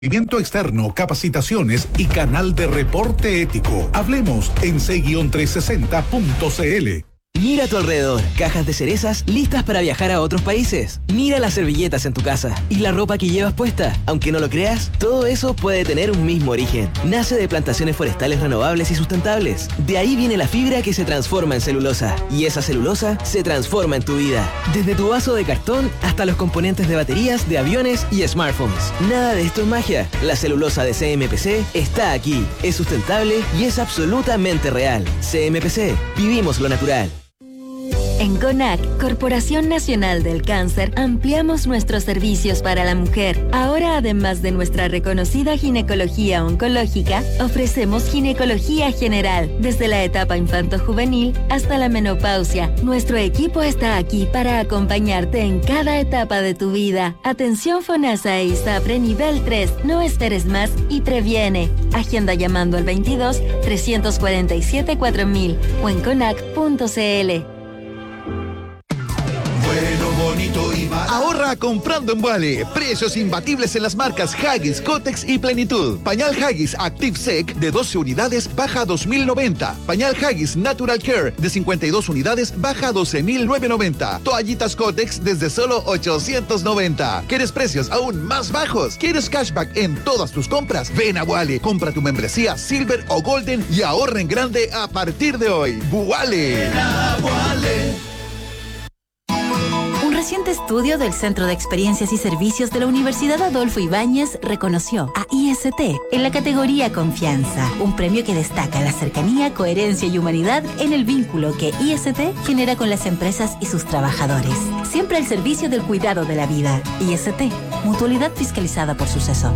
Seguimiento externo, capacitaciones y canal de reporte ético. Hablemos en c-360.cl. Mira a tu alrededor, cajas de cerezas listas para viajar a otros países. Mira las servilletas en tu casa y la ropa que llevas puesta. Aunque no lo creas, todo eso puede tener un mismo origen. Nace de plantaciones forestales renovables y sustentables. De ahí viene la fibra que se transforma en celulosa. Y esa celulosa se transforma en tu vida. Desde tu vaso de cartón hasta los componentes de baterías, de aviones y smartphones. Nada de esto es magia. La celulosa de CMPC está aquí. Es sustentable y es absolutamente real. CMPC. Vivimos lo natural. En CONAC, Corporación Nacional del Cáncer, ampliamos nuestros servicios para la mujer. Ahora, además de nuestra reconocida ginecología oncológica, ofrecemos ginecología general, desde la etapa infanto-juvenil hasta la menopausia. Nuestro equipo está aquí para acompañarte en cada etapa de tu vida. Atención FONASA e ISAPRE nivel 3. No esperes más y previene. Agenda llamando al 22 347 4000 o en conac.cl. Bueno, bonito y barato. Ahorra comprando en Wally. Precios imbatibles en las marcas Huggies, Kotex y Plenitud. Pañal Huggies Active Sec de 12 unidades baja a 2.090. Pañal Huggies Natural Care de 52 unidades baja a 12.990. Toallitas Kotex desde solo 890. ¿Quieres precios aún más bajos? ¿Quieres cashback en todas tus compras? Ven a Wally, compra tu membresía Silver o Golden y ahorra en grande a partir de hoy. Wally. Un reciente estudio del Centro de Experiencias y Servicios de la Universidad Adolfo Ibáñez reconoció a IST en la categoría Confianza, un premio que destaca la cercanía, coherencia y humanidad en el vínculo que IST genera con las empresas y sus trabajadores. Siempre al servicio del cuidado de la vida. IST, mutualidad fiscalizada por Suceso.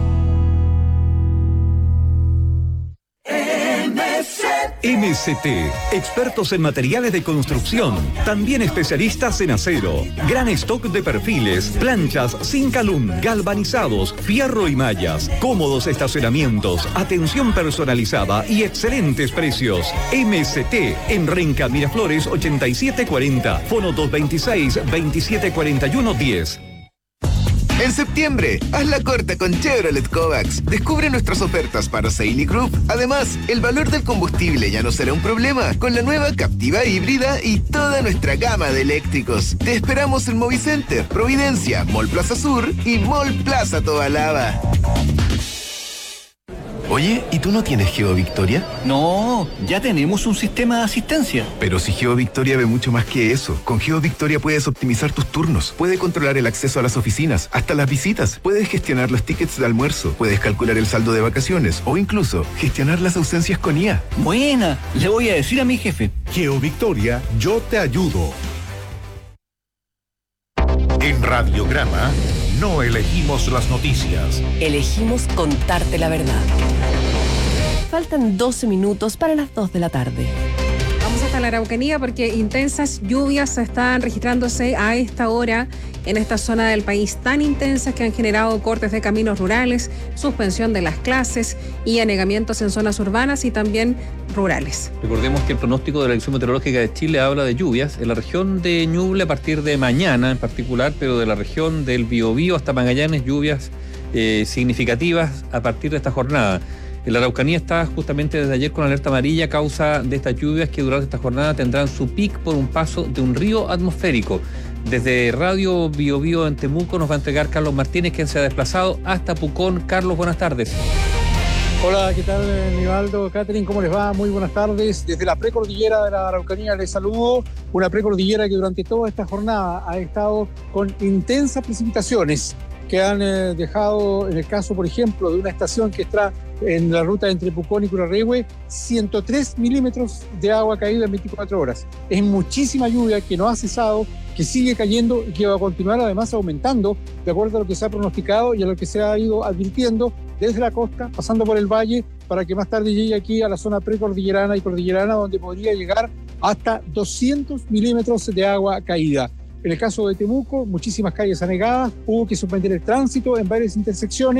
MST, expertos en materiales de construcción, también especialistas en acero, gran stock de perfiles, planchas, zinc alum, galvanizados, fierro y mallas, cómodos estacionamientos, atención personalizada y excelentes precios. MST en Renca Miraflores 8740, fono 226-2741-10. En septiembre, haz la corta con Chevrolet Kovacs. Descubre nuestras ofertas para Seili Group. Además, el valor del combustible ya no será un problema con la nueva Captiva híbrida y toda nuestra gama de eléctricos. Te esperamos en Movicenter, Providencia, Mall Plaza Sur y Mall Plaza Tobalaba. Oye, ¿y tú no tienes GeoVictoria? No, ya tenemos un sistema de asistencia. Pero si GeoVictoria ve mucho más que eso. Con GeoVictoria puedes optimizar tus turnos, puedes controlar el acceso a las oficinas, hasta las visitas, puedes gestionar los tickets de almuerzo, puedes calcular el saldo de vacaciones o incluso gestionar las ausencias con IA. Buena, le voy a decir a mi jefe. GeoVictoria, yo te ayudo. En Radiograma no elegimos las noticias. Elegimos contarte la verdad. Faltan 12 minutos para las 2 de la tarde. Vamos hasta la Araucanía porque intensas lluvias están registrándose a esta hora en esta zona del país, tan intensas que han generado cortes de caminos rurales, suspensión de las clases y anegamientos en zonas urbanas y también rurales. Recordemos que el pronóstico de la Dirección Meteorológica de Chile habla de lluvias en la región de Ñuble a partir de mañana en particular, pero de la región del Biobío hasta Magallanes, lluvias significativas a partir de esta jornada. La Araucanía está justamente desde ayer con alerta amarilla a causa de estas lluvias que durante esta jornada tendrán su pic por un paso de un río atmosférico. Desde Radio Biobío en Temuco nos va a entregar Carlos Martínez, quien se ha desplazado hasta Pucón. Carlos, buenas tardes. Hola, ¿qué tal, Nivaldo, Catherine? ¿Cómo les va? Muy buenas tardes. Desde la precordillera de la Araucanía les saludo. Una precordillera que durante toda esta jornada ha estado con intensas precipitaciones que han dejado, en el caso, por ejemplo, de una estación que está en la ruta entre Pucón y Curarrehue, 103 milímetros de agua caída en 24 horas. Es muchísima lluvia que no ha cesado, que sigue cayendo y que va a continuar además aumentando de acuerdo a lo que se ha pronosticado y a lo que se ha ido advirtiendo desde la costa, pasando por el valle, para que más tarde llegue aquí a la zona precordillerana y cordillerana, donde podría llegar hasta 200 milímetros de agua caída. En el caso de Temuco, muchísimas calles anegadas, hubo que suspender el tránsito en varias intersecciones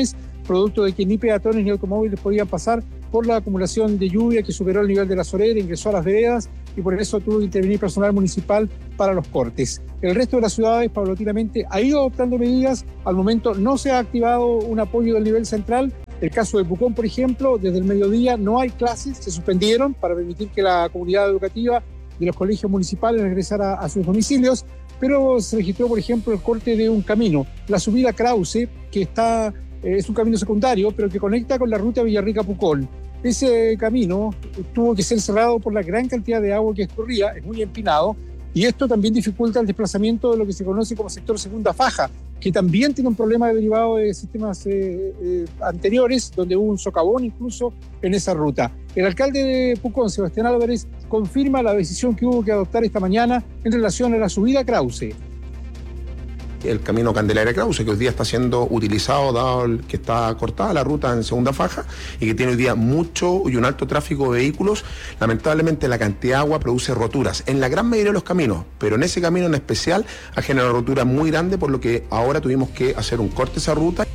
producto de que ni peatones ni automóviles podían pasar por la acumulación de lluvia que superó el nivel de la solera, ingresó a las veredas y por eso tuvo que intervenir personal municipal para los cortes. El resto de las ciudades paulatinamente ha ido adoptando medidas. Al momento no se ha activado un apoyo del nivel central. El caso de Pucón, por ejemplo, desde el mediodía no hay clases, se suspendieron para permitir que la comunidad educativa de los colegios municipales regresara a sus domicilios, pero se registró, por ejemplo, el corte de un camino, la subida Krause, que es un camino secundario, pero que conecta con la ruta Villarrica-Pucón. Ese camino tuvo que ser cerrado por la gran cantidad de agua que escurría, es muy empinado, y esto también dificulta el desplazamiento de lo que se conoce como sector segunda faja, que también tiene un problema derivado de sistemas anteriores, donde hubo un socavón incluso en esa ruta. El alcalde de Pucón, Sebastián Álvarez, confirma la decisión que hubo que adoptar esta mañana en relación a la subida Krause. El camino Candelaria Krause, que hoy día está siendo utilizado, dado que está cortada la ruta en segunda faja y que tiene hoy día mucho y un alto tráfico de vehículos. Lamentablemente la cantidad de agua produce roturas en la gran mayoría de los caminos, pero en ese camino en especial ha generado roturas muy grandes, por lo que ahora tuvimos que hacer un corte a esa ruta.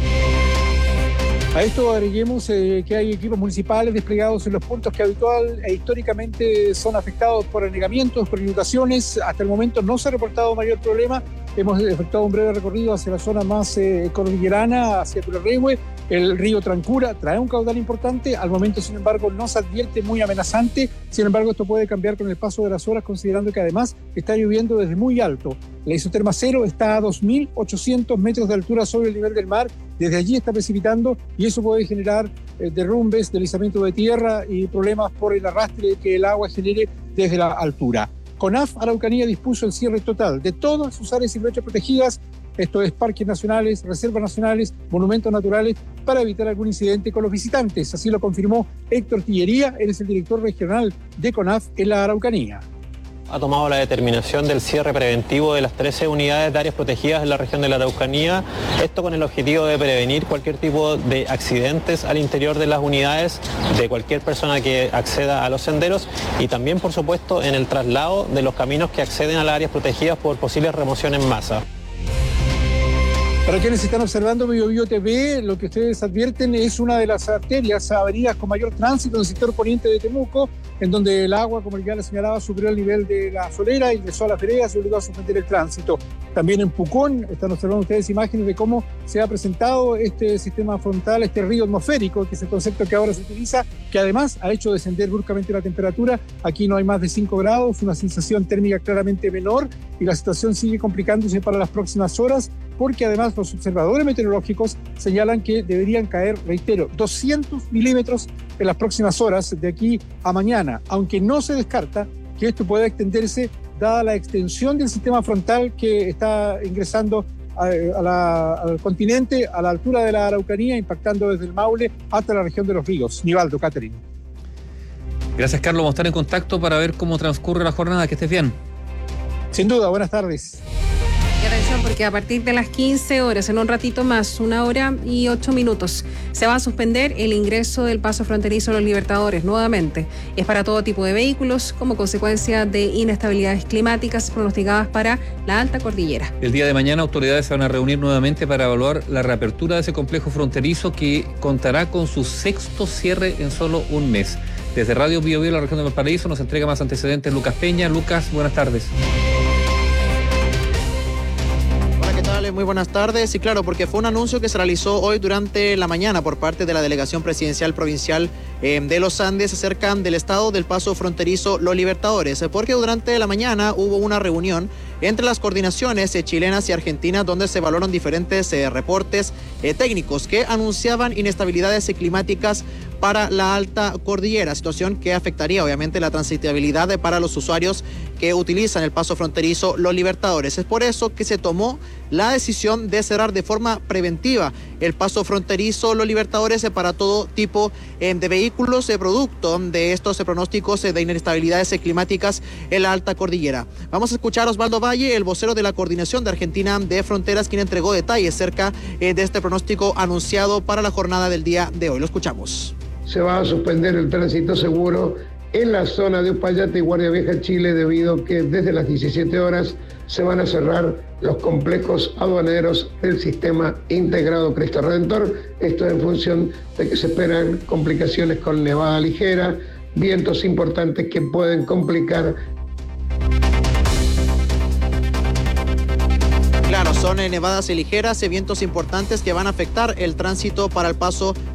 A esto agreguemos que hay equipos municipales desplegados en los puntos que habitual e históricamente son afectados por anegamientos, por inundaciones. Hasta el momento no se ha reportado mayor problema. Hemos efectuado un breve recorrido hacia la zona más cordillerana, hacia Turarrehue. El río Trancura trae un caudal importante. Al momento, sin embargo, no se advierte muy amenazante. Sin embargo, esto puede cambiar con el paso de las horas, considerando que además está lloviendo desde muy alto. La isoterma cero está a 2.800 metros de altura sobre el nivel del mar. Desde allí está precipitando y eso puede generar derrumbes, deslizamiento de tierra y problemas por el arrastre que el agua genere desde la altura. CONAF Araucanía dispuso el cierre total de todas sus áreas silvestres protegidas, esto es parques nacionales, reservas nacionales, monumentos naturales, para evitar algún incidente con los visitantes. Así lo confirmó Héctor Tillería, él es el director regional de CONAF en la Araucanía. Ha tomado la determinación del cierre preventivo de las 13 unidades de áreas protegidas en la región de la Araucanía, esto con el objetivo de prevenir cualquier tipo de accidentes al interior de las unidades de cualquier persona que acceda a los senderos y también, por supuesto, en el traslado de los caminos que acceden a las áreas protegidas por posibles remoción en masa. Para quienes están observando BioBio TV, lo que ustedes advierten es una de las arterias, avenidas con mayor tránsito en el sector poniente de Temuco, en donde el agua, como ya les señalaba, superó el nivel de la solera, ingresó a las veredas y obligó a suspender el tránsito. También en Pucón están observando ustedes imágenes de cómo se ha presentado este sistema frontal, este río atmosférico, que es el concepto que ahora se utiliza, que además ha hecho descender bruscamente la temperatura. Aquí no hay más de 5 grados, una sensación térmica claramente menor y la situación sigue complicándose para las próximas horas, porque además los observadores meteorológicos señalan que deberían caer, reitero, 200 milímetros en las próximas horas de aquí a mañana, aunque no se descarta que esto pueda extenderse dada la extensión del sistema frontal que está ingresando al continente, a la altura de la Araucanía, impactando desde el Maule hasta la región de los ríos. Nivaldo, Catherine. Gracias, Carlos. Vamos a estar en contacto para ver cómo transcurre la jornada. Que estés bien. Sin duda, buenas tardes. Y atención, porque a partir de las 15 horas, en un ratito más, 1 hora y 8 minutos, se va a suspender el ingreso del paso fronterizo a los Libertadores nuevamente. Es para todo tipo de vehículos, como consecuencia de inestabilidades climáticas pronosticadas para la alta cordillera. El día de mañana, autoridades se van a reunir nuevamente para evaluar la reapertura de ese complejo fronterizo que contará con su 6º cierre en solo un mes. Desde Radio BioBio, la región de Valparaíso, nos entrega más antecedentes Lucas Peña. Lucas, buenas tardes. Muy buenas tardes. Y claro, porque fue un anuncio que se realizó hoy durante la mañana por parte de la Delegación Presidencial Provincial de los Andes acerca del estado del paso fronterizo Los Libertadores, porque durante la mañana hubo una reunión entre las coordinaciones chilenas y argentinas donde se evaluaron diferentes reportes técnicos que anunciaban inestabilidades climáticas para la alta cordillera, situación que afectaría obviamente la transitabilidad para los usuarios que utilizan el paso fronterizo Los Libertadores. Es por eso que se tomó la decisión de cerrar de forma preventiva el paso fronterizo Los Libertadores para todo tipo de vehículos, producto de estos pronósticos de inestabilidades climáticas en la alta cordillera. Vamos a escuchar a Osvaldo Valle, el vocero de la Coordinación de Argentina de Fronteras, quien entregó detalles acerca de este pronóstico anunciado para la jornada del día de hoy. Lo escuchamos. Se va a suspender el tránsito seguro en la zona de Uspallata y Guardia Vieja, Chile, debido a que desde las 17 horas se van a cerrar los complejos aduaneros del sistema integrado Cristo Redentor. Esto en función de que se esperan complicaciones con nevada ligera, vientos importantes que pueden complicar. Claro, son nevadas ligeras y vientos importantes que van a afectar el tránsito para el paso